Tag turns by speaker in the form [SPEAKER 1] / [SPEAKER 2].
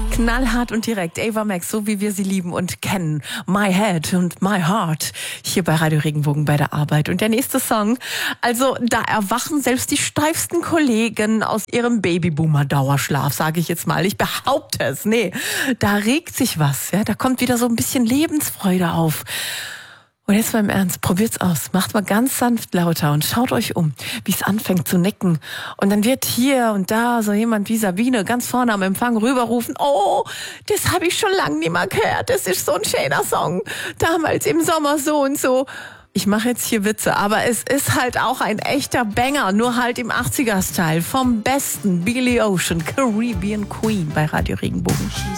[SPEAKER 1] Knallhart und direkt. Ava Max, so wie wir sie lieben und kennen. My Head und My Heart. Hier bei Radio Regenbogen bei der Arbeit. Und der nächste Song. Also, da erwachen selbst die steifsten Kollegen aus ihrem Babyboomer-Dauerschlaf, sage ich jetzt mal. Ich behaupte es. Nee, da regt sich was. Ja, da kommt wieder so ein bisschen Lebensfreude auf. Und jetzt mal im Ernst, probiert's aus. Macht mal ganz sanft lauter und schaut euch um, wie es anfängt zu nicken. Und dann wird hier und da so jemand wie Sabine ganz vorne am Empfang rüberrufen, oh, das habe ich schon lange nicht mehr gehört, das ist so ein schöner Song. Damals im Sommer so und so. Ich mache jetzt hier Witze, aber es ist halt auch ein echter Banger, nur halt im 80er-Style. Vom besten Billy Ocean, Caribbean Queen bei Radio Regenbogen.